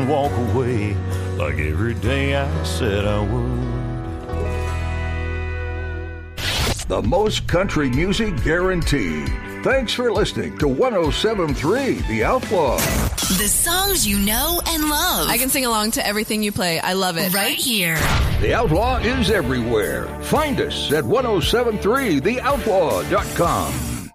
and walk away like every day I said I would. The most country music guaranteed. Thanks for listening to 107.3 The Outlaw. The songs you know and love. I can sing along to everything you play. I love it. Right here. The Outlaw is everywhere. Find us at 1073theoutlaw.com.